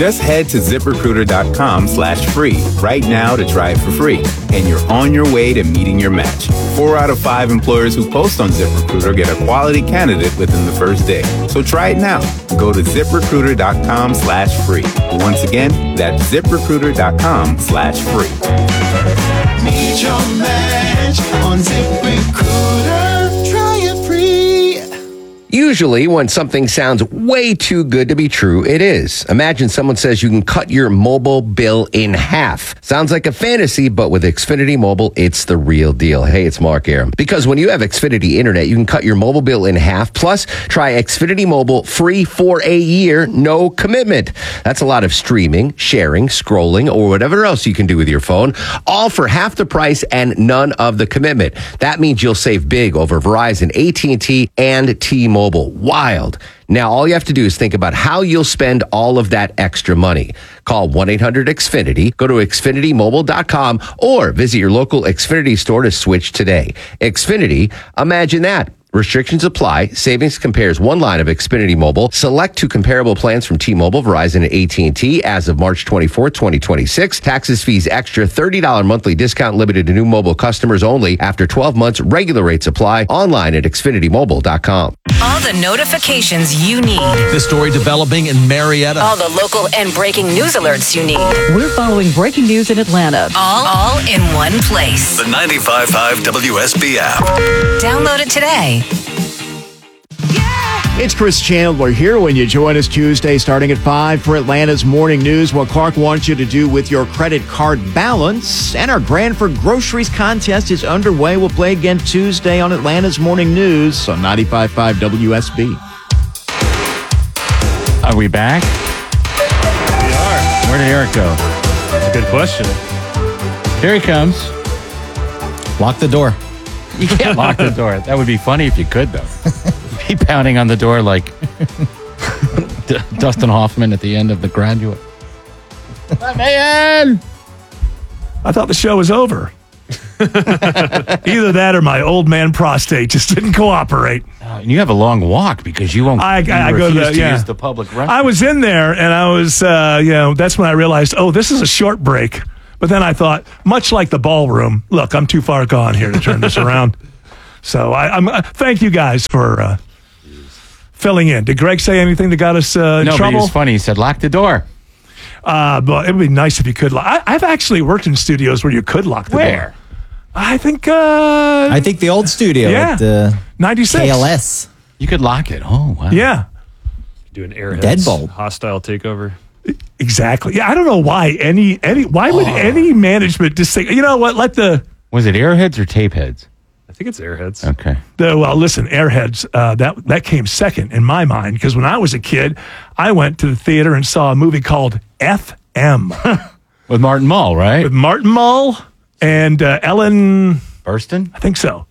Just head to ZipRecruiter.com/free right now to try it for free. And you're on your way to meeting your match. 4 out of 5 employers who post on ZipRecruiter get a quality candidate within the first day. So try it now. Go to ZipRecruiter.com/free. Once again, that's ZipRecruiter.com/free. Meet your match on ZipRecruiter. Try it free. Usually, when something sounds way too good to be true, it is. Imagine someone says you can cut your mobile bill in half. Sounds like a fantasy, but with Xfinity Mobile, it's the real deal. Hey, it's Mark Aram. Because when you have Xfinity Internet, you can cut your mobile bill in half. Plus, try Xfinity Mobile free for a year, no commitment. That's a lot of streaming, sharing, scrolling, or whatever else you can do with your phone, all for half the price and none of the commitment. That means you'll save big over Verizon, AT&T, and T-Mobile. Wild. Now, all you have to do is think about how you'll spend all of that extra money. Call 1-800-XFINITY, go to XfinityMobile.com, or visit your local Xfinity store to switch today. Xfinity, imagine that. Restrictions apply. Savings compares one line of Xfinity Mobile. Select 2 comparable plans from T-Mobile, Verizon, and AT&T as of March 24th, 2026. Taxes, fees, extra $30 monthly discount limited to new mobile customers only. After 12 months, regular rates apply. Online at XfinityMobile.com. All the notifications you need. The story developing in Marietta. All the local and breaking news alerts you need. We're following breaking news in Atlanta. All in one place. The 95.5 WSB app. Download it today. It's Chris Chandler here when you join us Tuesday starting at 5 for Atlanta's Morning News. What Clark wants you to do with your credit card balance. And our Grand for Groceries contest is underway. We'll play again Tuesday on Atlanta's Morning News on 95.5 WSB. Are we back? We are. Where did Eric go? That's a good question. Here he comes. Lock the door. You can't lock the door. That would be funny if you could, though. Be pounding on the door like Dustin Hoffman at the end of The Graduate. Let me in! I thought the show was over. Either that or my old man prostate just didn't cooperate. And you have a long walk because you won't. I go to use the public restroom. I was in there and I was, that's when I realized, this is a short break. But then I thought, much like the ballroom, look, I'm too far gone here to turn this around. So I'm thank you guys for filling in. Did Greg say anything that got us in trouble? No, but he was funny. He said, lock the door. But it would be nice if you could. I've actually worked in studios where you could lock the door. I think the old studio at 96. KLS. You could lock it. Oh, wow. Yeah. Do an Airheads Deadbolt. hostile takeover. Exactly. Yeah, I don't know why why would any management just say, you know what, Was it Airheads or Tape Heads? I think it's Airheads. Okay. Well, listen, Airheads, that came second in my mind because when I was a kid, I went to the theater and saw a movie called FM. With Martin Mull, right? With Martin Mull and Ellen Burstyn? I think so.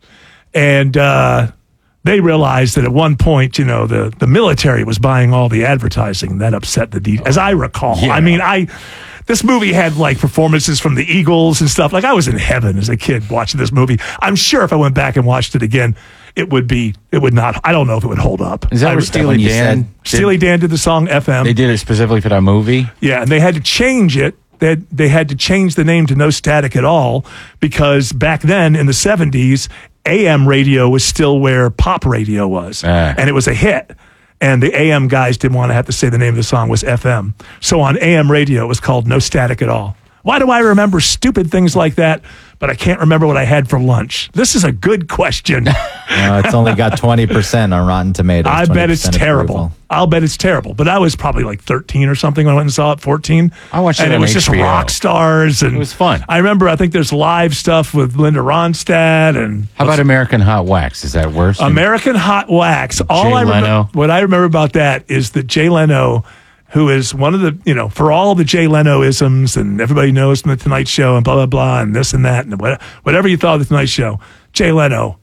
And they realized that at one point, the military was buying all the advertising. That upset as I recall. Yeah. I mean, this movie had performances from the Eagles and stuff. I was in heaven as a kid watching this movie. I'm sure if I went back and watched it again, it would not, I don't know if it would hold up. Is that where Steely Dan? Steely Dan did the song FM. They did it specifically for that movie? Yeah, and they had to change it. They had to change the name to No Static at All because back then in the 70s, AM radio was still where pop radio was. And it was a hit. And the AM guys didn't want to have to say the name of the song was FM. So on AM radio, it was called No Static at All. Why do I remember stupid things like that, but I can't remember what I had for lunch? This is a good question. It's only got 20% on Rotten Tomatoes. I bet it's terrible. Approval. I'll bet it's terrible. But I was probably 13 or something when I went and saw it, 14. I watched it and on it was just HBO. rock stars. And it was fun. I remember, I think there's live stuff with Linda Ronstadt. And how about American Hot Wax? Is that worse? American Hot Wax. Leno. What I remember about that is that Jay Leno, who is one of the, for all the Jay Leno-isms, and everybody knows from The Tonight Show and blah, blah, blah, and this and that, and whatever you thought of The Tonight Show, Jay Leno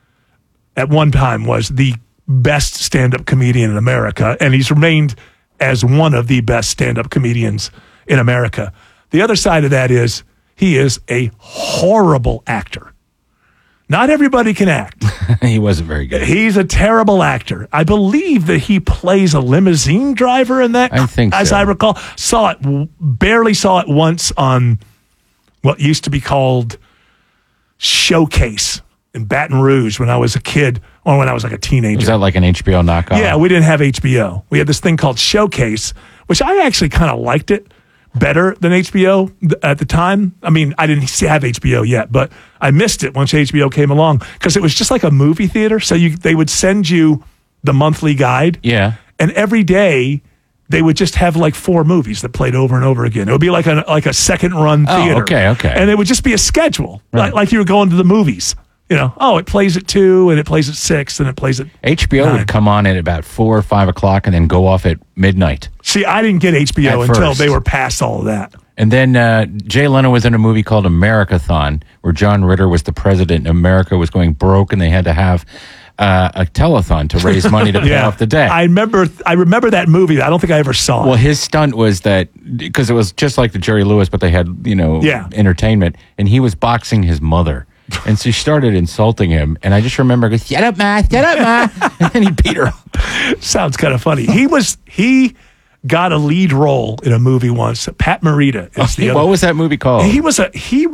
at one time was the best stand-up comedian in America, and he's remained as one of the best stand-up comedians in America. The other side of that is he is a horrible actor. Not everybody can act. He wasn't very good. He's a terrible actor. I believe that he plays a limousine driver in that. I think as so. I recall, barely saw it once on what used to be called Showcase in Baton Rouge when I was a kid, or when I was like a teenager. Was that like an HBO knockoff? Yeah, we didn't have HBO. We had this thing called Showcase, which I actually kind of liked it better than HBO at the time. I mean, I didn't have HBO yet, but I missed it once HBO came along because it was just like a movie theater. So they would send you the monthly guide. Yeah. And every day they would just have like 4 movies that played over and over again. It would be like a second run theater. Okay. And it would just be a schedule, Right. like you were going to the movies. You know, it plays at 2 and it plays at 6 and it plays at HBO 9. would come on at about 4 or 5 o'clock and then go off at midnight. See, I didn't get HBO At until first. they were past all of that. And then Jay Leno was in a movie called Americathon, where John Ritter was the president and America was going broke and they had to have a telethon to raise money to pay off the debt. I remember that movie. I don't think I ever saw Well, it. his stunt was that, because it was just like the Jerry Lewis, but they had, entertainment, and he was boxing his mother. And so she started insulting him, and I just remember, goes, shut up, ma, and then he beat her up. Sounds kind of funny. He got a lead role in a movie once. Pat Morita is the other. What was that movie called? He was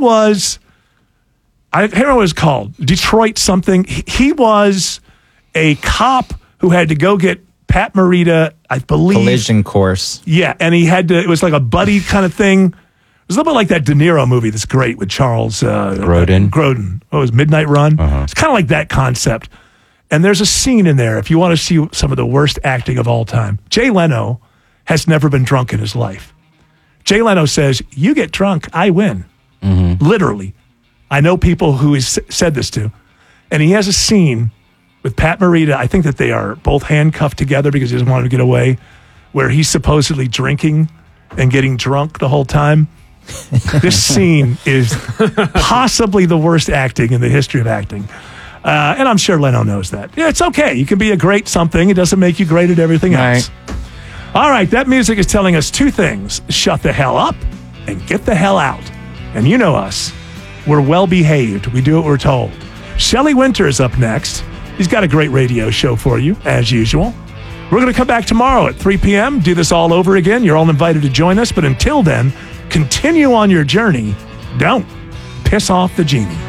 I can't remember what it was called. Detroit something. He was a cop who had to go get Pat Morita, I believe. Collision Course. Yeah, and he had to, it was like a buddy kind of thing. It was a little bit like that De Niro movie that's great with Charles Grodin. What was Midnight Run? It's kind of like that concept. And there's a scene in there, if you want to see some of the worst acting of all time. Jay Leno has never been drunk in his life. Jay Leno says, you get drunk, I win. Literally. I know people who he's said this to. And he has a scene with Pat Morita. I think that they are both handcuffed together because he doesn't want to get away, where he's supposedly drinking and getting drunk the whole time. This scene is possibly the worst acting in the history of acting. And I'm sure Leno knows that. Yeah, it's okay. You can be a great something. It doesn't make you great at everything else. All right, that music is telling us 2 things. Shut the hell up and get the hell out. And you know us. We're well behaved. We do what we're told. Shelley Winter is up next. He's got a great radio show for you, as usual. We're going to come back tomorrow at 3 p.m., do this all over again. You're all invited to join us. But until then, continue on your journey. Don't piss off the genie.